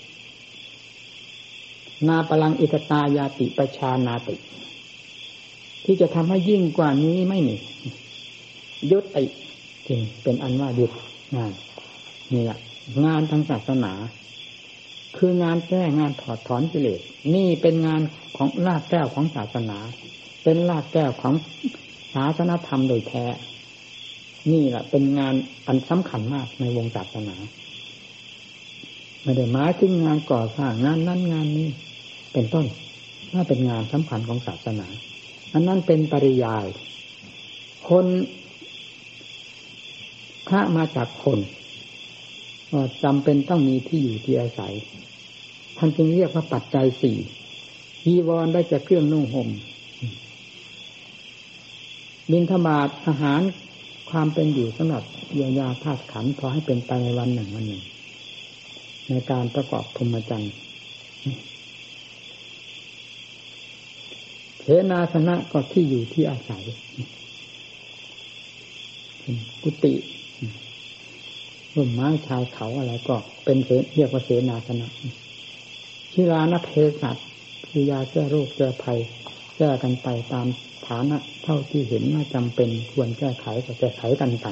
Speaker 1: นาปลังอิกตายาติประชานาติที่จะทำให้ยิ่งกว่านี้ไม่มียุติจริงเป็นอันว่าหยุดงานนี่แหละงานทางศาสนาคืองานแก้งานถอดถอนกิเลสนี่เป็นงานของรากแก้วของศาสนาเป็นรากแก้วของศาสนธรรมโดยแท้นี่แหละเป็นงานอันสำคัญมากในวงศาสนาไม่ได้หมายถึงงานก่อสร้างงานนั้นงานนี้เป็นต้นถ้าเป็นงานสำคัญของศาสนาอันนั้นเป็นปริยายคนพระมาจากคนจำเป็นต้องมีที่อยู่ที่อาศัยท่านจึงเรียกว่าปัจจัยสี่จีวรได้จากเครื่องนุ่งห่มบิณฑบาตอาหารความเป็นอยู่สำหรับเยียวยาธาตุขันธ์พอให้เป็นไปในวันหนึ่งวันหนึ่งในการประกอบพรหมจรรย์เสนาสนะก็ที่อยู่ที่อาศัยกุฏิร่มไม้ชายเขาอะไรก็เป็นเรียกว่าเสนาสนะชีลานเภสัชคือยาแก้โรคแก้ภัยแก้กันไปตามฐานะเท่าที่เห็นว่าจำเป็นควรแก้ไขก็แก้ไขกันไป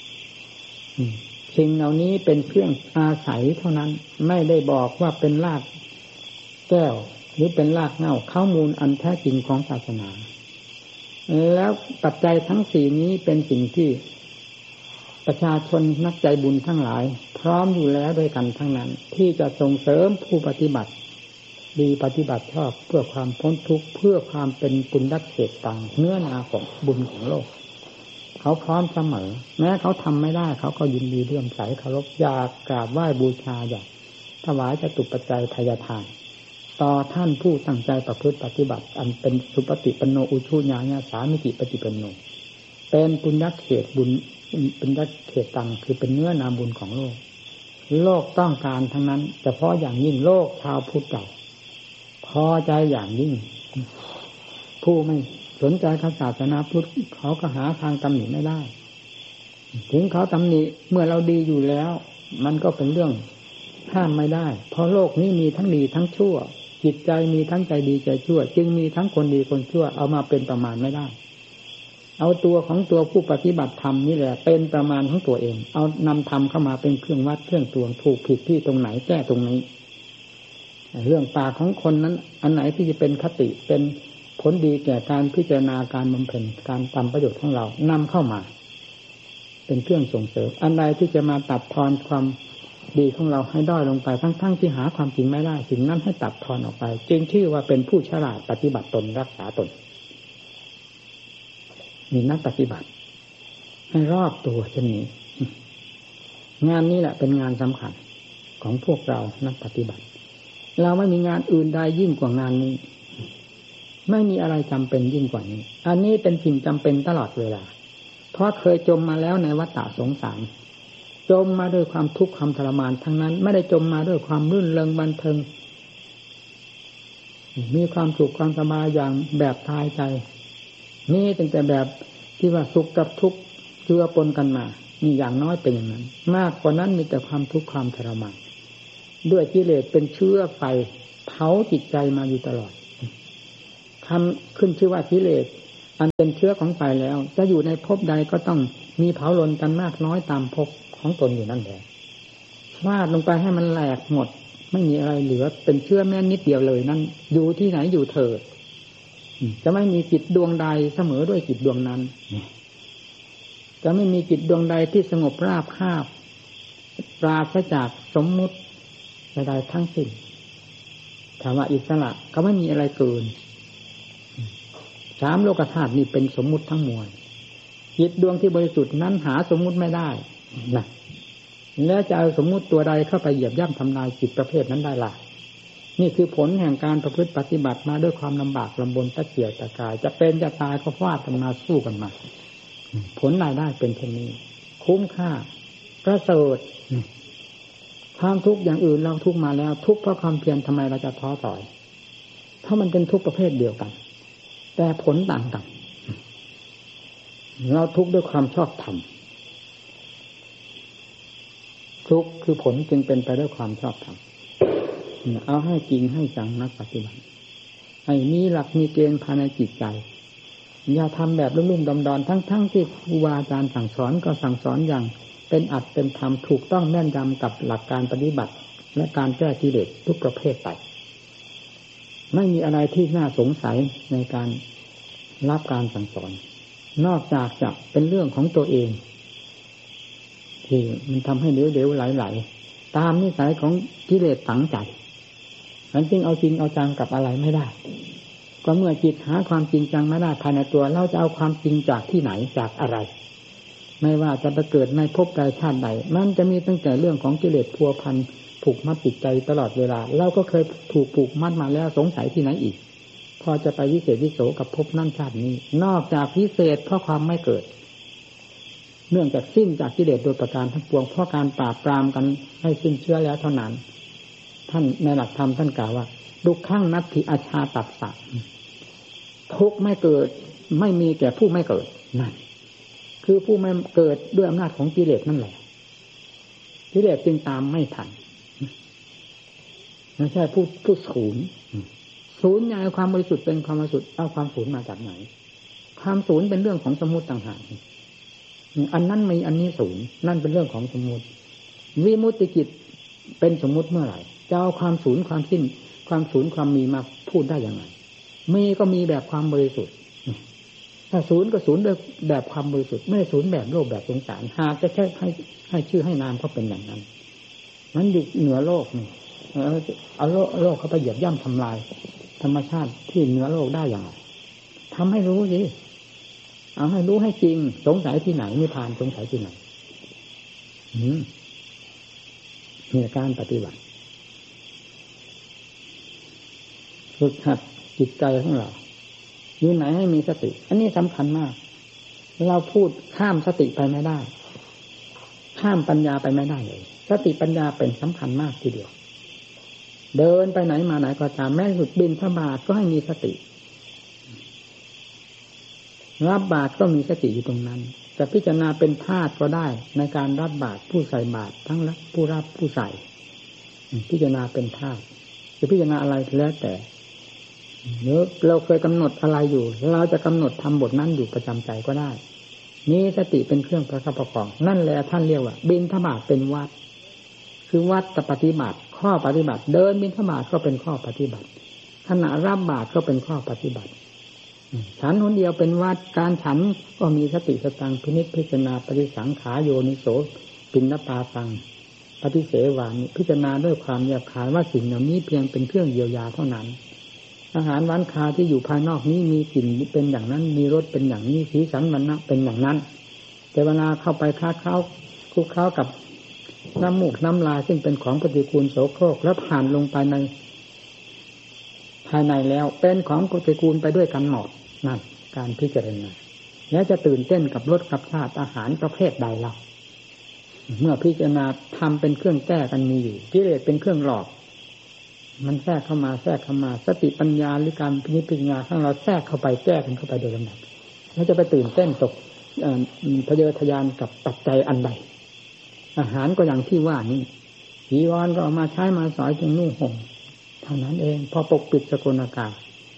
Speaker 1: สิ่งเหล่านี้เป็นเครื่องอาศัยเท่านั้นไม่ได้บอกว่าเป็นรากแก้วหรือเป็นรากเหง้าข้อมูลอันแท้จริงของศาสนาแล้วปัจจัยทั้งสี่นี้เป็นสิ่งที่ประชาชนนักใจบุญทั้งหลายพร้อมอยู่แล้วด้วยกันทั้งนั้นที่จะส่งเสริมผู้ปฏิบัติดีปฏิบัติชอบเพื่อความพ้นทุกข์เพื่อความเป็นปุญญเขตตังเนื้อนาของบุญของโลกเขาพร้อมเสมอแม้เขาทำไม่ได้เขาก็ยินดีเลื่อมใสเคารพอยากกราบไหว้บูชาอยากถวายจตุปัจจัยทายทานต่อท่านผู้ตั้งใจประพฤติปฏิบัติอันเป็นสุปฏิปันโนอุชุญาญาสามิจิปฏิปันโนเป็นปุญญเขตบุญเป็นยักษ์เขตตังคือเป็นเนื้อนาบุญของโลกโลกต้องการทั้งนั้นเฉพาะอย่างยิ่งโลกชาวพุทธเราพอใจอย่างยิ่งผู้ไม่สนใจศาสนาพุทธเขาก็หาทางตำหนิไม่ได้ถึงเขาตำหนิเมื่อเราดีอยู่แล้วมันก็เป็นเรื่องห้ามไม่ได้เพราะโลกนี้มีทั้งดีทั้งชั่วจิตใจมีทั้งใจดีใจชั่วจึงมีทั้งคนดีคนชั่วเอามาเป็นประมาณไม่ได้เอาตัวของตัวผู้ปฏิบัติธรรมนี่แหละเป็นประมาณของตัวเองเอานำธรรมเข้ามาเป็นเครื่องวัดเครื่องตวงถูกผิดที่ตรงไหนแก้ตรงนี้เรื่องปากของคนนั้นอันไหนที่จะเป็นคติเป็นผลดีแก่การพิจารณาการบำเพ็ญการทำประโยชน์ของเรานำเข้ามาเป็นเครื่องส่งเสริมอันใดที่จะมาตัดทอนความดีของเราให้ด้อยลงไปทั้งที่หาความจริงไม่ได้สิ่งนั้นให้ตัดทอนออกไปจึงชื่อว่าเป็นผู้ฉลาดปฏิบัติตนรักษาตนมีนักปฏิบัติให้รอบตัวเช่นนี้งานนี้แหละเป็นงานสำคัญของพวกเรานักปฏิบัติเราไม่มีงานอื่นใดยิ่งกว่างานนี้ไม่มีอะไรจำเป็นยิ่งกว่านี้อันนี้เป็นสิ่งจำเป็นตลอดเวลาเพราะเคยจมมาแล้วในวัฏฏะสงสารจมมาด้วยความทุกข์ความทรมานทั้งนั้นไม่ได้จมมาด้วยความรื่นเริงบันเทิงมีความสุขความสบายอย่างแบบทายใจนี่ตั้งแต่แบบที่ว่าสุขกับทุกข์เจือปนกันมามีอย่างน้อยเป็นอย่างนั้นมากกว่านั้นมีแต่ความทุกข์ความทรมานด้วยกิเลสเป็นเชื้อไฟเผาจิตใจมาอยู่ตลอดทำขึ้นชื่อว่ากิเลสอันเป็นเชื้อของไฟแล้วจะอยู่ในภพใดก็ต้องมีเผาลนกันมากน้อยตามภพของตนอยู่นั่นแหละฟาดลงไปให้มันแหลกหมดไม่มีอะไรเหลือเป็นเชื้อแม้นิดเดียวเลยนั่นอยู่ที่ไหนอยู่เถิดจะไม่มีจิตดวงใดเสมอด้วยจิตดวงนั้นจะไม่มีจิตดวงใดที่สงบราบคาบปราศจากสมมุติใดๆทั้งสิ้นถามว่าอิสระก็ไม่มีอะไรเกินสามโลกธาตุนี่เป็นสมมุติทั้งมวลจิตดวงที่บริสุทธิ์นั้นหาสมมุติไม่ได้นะแล้วจะเอาสมมุติตัวใดเข้าไปเหยียบย่ำทำลายจิตประเภทนั้นได้ล่ะนี่คือผลแห่งการประพฤติปฏิบัติมาด้วยความลำบากลำบนตะเกียกตะกายจะเป็นจะตายก็ฟาดกันมาสู้กันมาผลรายได้เป็นเช่นนี้คุ้มค่าประเสริฐความทุกข์อย่างอื่นเราทุกข์มาแล้วทุกข์เพราะความเพียรทำไมเราจะท้อถอยเพราะมันเป็นทุกข์ประเภทเดียวกันแต่ผลต่างกันเราทุกข์ด้วยความชอบธรรมทุกข์คือผลจึงเป็นไปด้วยความชอบธรรมเอาให้จริงให้จังนักปฏิบัติให้มีหลักมีเกณฑ์ภายในจิตใจอย่าทำแบบลุ่มๆดอนๆทั้งที่ครูบาอาจารย์สั่งสอนก็สั่งสอนอย่างเป็นอัดเป็นธรรมถูกต้องแม่นยำกับหลักการปฏิบัติและการแก้กิเลสทุกประเภทไปไม่มีอะไรที่น่าสงสัยในการรับการสั่งสอนนอกจากจะเป็นเรื่องของตัวเองที่มันทำให้เดี๋ยวๆไหลๆตามนิสัยของกิเลสฝังใจมันจึงเอาจริงเอาจังกับอะไรไม่ได้ก็เมื่อจิตหาความจริงจังไม่ได้ภายในตัวเราจะเอาความจริงจากที่ไหนจากอะไรไม่ว่าจะไปเกิดในภพใดชาติใดมันจะมีตั้งแต่เรื่องของกิเลสพัวพันผูกมัดจิตใจตลอดเวลาเราก็เคยถูกผูกมัดมาแล้วสงสัยที่ไหนอีกพอจะไปวิเศษวิโสกับภพนั่นชาตินี้นอกจากวิเศษเพราะความไม่เกิดเนื่องจากสิ้นจากกิเลสโดยประการทั้งปวงเพราะการปราบปรามกันให้สิ้นเชื้อแล้วเท่านั้นท่านในหลักธรรมท่านกล่าวว่าดุขังนัตถิอาชาตัสสะทุกข์ไม่เกิดไม่มีแก่ผู้ไม่เกิดนั่นคือผู้ไม่เกิดด้วยอำนาจของกิเลสนั่นแหละกิเลสจึงตามไม่ทันไม่ใช่ผู้ศูนย์ยังไงความบริสุทธิ์เป็นความบริสุทธิ์เอาความศูนย์มาจากไหนความศูนย์เป็นเรื่องของสมมุติต่างหากอันนั้นมีอันนี้ศูนย์นั่นเป็นเรื่องของสมมุติวิมุตติจิตเป็นสมมุติเมื่อไหร่จะเอาความศูนย์ความสิ้นความศูนย์ความมีมาพูดได้อย่างไรมีก็มีแบบความบริสุทธิ์ถ้าศูนย์ก็ศูนย์แบบความบริสุทธิ์ไม่ได้ศูนย์แบบโลภแบบสงสารหากจะแค่ให้ชื่อให้นามเขาเป็นอย่างนั้นมันอยู่เหนือโลกนี่เอาโลกเขาไปเหยียบย่ำทำลายธรรมชาติที่เหนือโลกได้อย่างไรทำให้รู้สิเอาให้รู้ให้จริงสงสัยที่ไหนนิพพานสงสัยที่ไหนมีการปฏิบัติฝึกหัดจิตใจของเราอยู่ไหนให้มีสติอันนี้สำคัญมากเราพูดข้ามสติไปไม่ได้ข้ามปัญญาไปไม่ได้เลยสติปัญญาเป็นสำคัญมากทีเดียวเดินไปไหนมาไหนก็ตามแม้สุดบิณฑบาตก็ให้มีสติรับบาตรก็มีสติอยู่ตรงนั้นจะพิจารณาเป็นธาตุก็ได้ในการรับบาตรผู้ใส่บาตรทั้งผู้รับผู้ใส่พิจารณาเป็นธาตุจะพิจารณาอะไรแล้วแต่เราเคยกำหนดอะไรอยู่เราจะกำหนดทำบทนั้นอยู่ประจำใจก็ได้มีสติเป็นเครื่องประคับประคองนั่นแหละท่านเรียกว่าบิณฑบาตเป็นวัดคือวัดปฏิบัติข้อปฏิบัติเดินบิณฑบาตก็เป็นข้อปฏิบัติขณะรับบาตรก็เป็นข้อปฏิบัติฉันคนเดียวเป็นวัดการฉันก็มีสติสตังพินิจพิจารณาปฏิสังขารโยนิโสปิณปาตังปฏิเสวานิพิจารณาด้วยความแยบคายว่าสิ่งเหล่านี้เพียงเป็นเครื่องเยียวยาเท่านั้นอาหารหวานคาที่อยู่ภายนอกนี้มีกลิ่นเป็นอย่างนั้นมีรสเป็นอย่างนี้สีสันวรรณะเป็นอย่างนั้นแต่เวลาเข้าไปคลุกเคล้ากับน้ำมูกน้ำลายซึ่งเป็นของปฏิกูลโสโครกแล้วผ่านลงไปในภายในแล้วเป็นของปฏิกูลไปด้วยกันหมดนั่นการพิจารณาแล้วจะตื่นเต้นกับรสกับชาติอาหารประเภทใดเล่าเมื่อพิจารณาทำเป็นเครื่องแก้กันมีอยู่กิเลสเป็นเครื่องหลอกมันแทรกเข้ามาสติปัญญาหรือการพิจารณาของเราแทรกเข้าไปแก้กันเข้าไปโดยลำดับแล้วจะไปตื่นเต้นตกทะเยอทะยานกับปัจจัยอันใดอาหารก็อย่างที่ว่านี้จีวรก็เอามาใช้มาสอยจึงนุ่งห่มเท่านั้นเองพอปกปิดสกุลอากาศ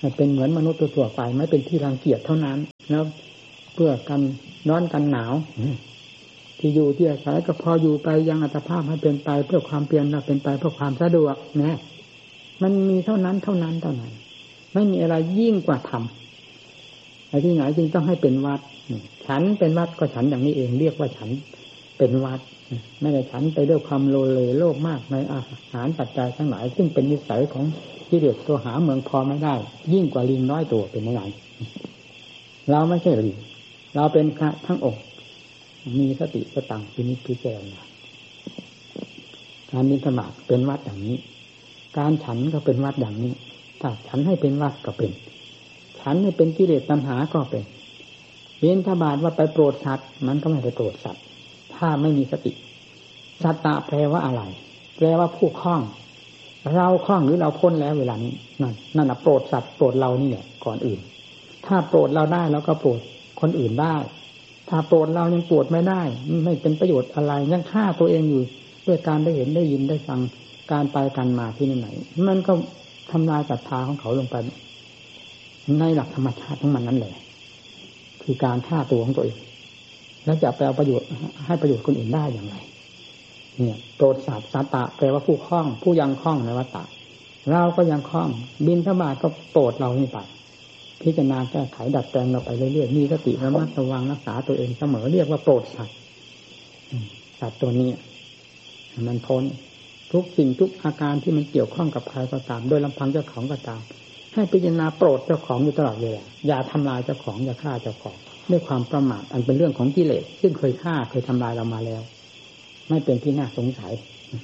Speaker 1: เป็นเหมือนมนุษย์ตัวไปไม่เป็นที่รังเกียจเท่านั้นแล้วเพื่อกันร้อนกันหนาวที่อยู่ที่อาศัยก็พออยู่ไปยังอัตภาพให้เป็นไปเพื่อความเพียรเป็นไปเพื่อความสะดวกนะมันมีเท่านั้นไม่มีอะไรยิ่งกว่าธรรมไอ้ที่ไหนจึงต้องให้เป็นวัดฉันเป็นวัดก็ฉันอย่างนี้เองเรียกว่าฉันเป็นวัดไม่ได้ฉันไปด้วยความโลเลโลภมากในอาหารปัจจัยทั้งหลายซึ่งเป็นนิสัยของกิเลสตัวหาเมืองพอไม่ได้ยิ่งกว่าลิงน้อยตัวเป็นยังไงเราไม่ใช่ลิงเราเป็นพระทั้งองค์มีสติสตังพินิจพิจารณาการบิณฑบาตเป็นวัดอย่างนี้การฉันก็เป็นวัดอย่างนี้ถ้าฉันให้เป็นวัดก็เป็นฉันให้เป็นกิเลสตัณหาก็เป็นบิณฑบาตว่าไปโปรดสัตว์มันก็ไม่ไปโปรดสัตว์ถ้าไม่มีสติสัตตะแปลว่าอะไรแปลว่าผู้คล้องเราคล้องหรือเราพ้นแล้วเวลานี้นั่นน่ะโปรดสัตว์โปรดเรานี่แหละก่อนอื่นถ้าโปรดเราได้แล้วก็โปรดคนอื่นได้ถ้าโปรดเรายังโปรดไม่ได้ไม่เป็นประโยชน์อะไรยังฆ่าตัวเองอยู่ด้วยการได้เห็นได้ยินได้ฟังการไปกันมาที่ไหนมันก็ทำลายศรัทธาของเขาลงไปในหลักธรรมชาติของมันนั่นแหละคือการฆ่าตัวของตัวเองแล้วจะไปเอาประโยชน์ให้ประโยชน์คนอื่นได้อย่างไรเนี่ยโปรดสัตว์สัตตะแปลว่าผู้คล้องผู้ยังคล้องในวัฏฏะเราก็ยังคล้องบิณฑบาตก็โปรดเรานี่ไปพิจารณาแก้ไขดัดแปลงเราไปเรื่อยๆมีสติระมัดระวังรักษาตัวเองเสมอเรียกว่าโปรดสัตว์สัตว์ตัวนี้มันพ้นทุกสิ่งทุกอาการที่มันเกี่ยวข้องกับใครก็ตามโดยลำพังเจ้าของก็ตามให้พิจารณาโปรดเจ้าของอยู่ตลอดเวลาอย่าทำลายเจ้าของอย่าฆ่าเจ้าของด้วยความประมาทอันเป็นเรื่องของกิเลสซึ่งเคยฆ่าเคยทำลายเรามาแล้วไม่เป็นที่น่าสงสัย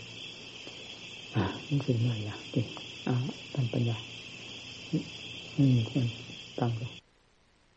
Speaker 1: นี่คืออะไรอย่างจริงท่านปัญญาคนตั้ง